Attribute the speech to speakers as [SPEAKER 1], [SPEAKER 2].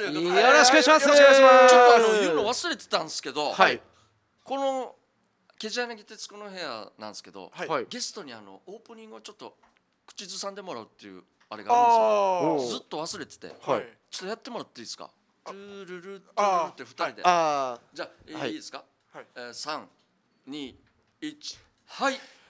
[SPEAKER 1] ということで、
[SPEAKER 2] よろしくお願いします。
[SPEAKER 1] よろしくお願いします。ちょっと言うの忘れてたんですけど、
[SPEAKER 2] はい。
[SPEAKER 1] このケジャネギ徹子の部屋なんですけど、
[SPEAKER 2] はい。
[SPEAKER 1] ゲストにオープニングをちょっと口ずさんでもらうっていうあれがあるんですよ。ずっと忘れてて、はい、ちょっとやってもらっていいですか。トゥルルトゥルルって2人で、じゃあいいですか。3、2、1、はい。